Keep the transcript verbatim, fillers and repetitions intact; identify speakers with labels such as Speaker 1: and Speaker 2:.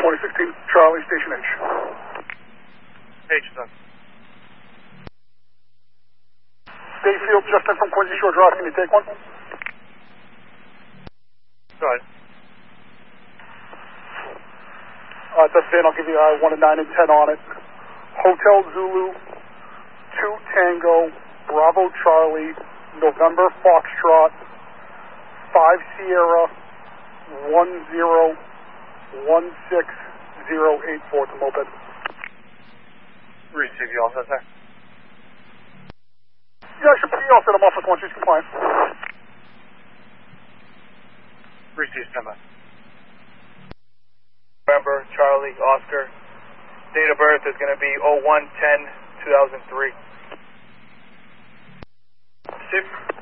Speaker 1: twenty sixteen Charlie, Station H.
Speaker 2: H, done.
Speaker 1: Bayfield, Justin from Quincy Shore Drive, can you take one?
Speaker 2: Go ahead.
Speaker 1: Uh, that's in, I'll give you uh, one and nine and ten on it. Hotel Zulu, two Tango, Bravo Charlie, November Foxtrot, five Sierra, one zero, one six zero eight four to moped.
Speaker 2: Receive you all set there.
Speaker 1: Yeah, I should be all set. I'm off with one. She's compliant.
Speaker 2: Receive standby.
Speaker 3: November, Charlie, Oscar. Date of birth is going to be oh one ten two thousand three.
Speaker 2: Receive.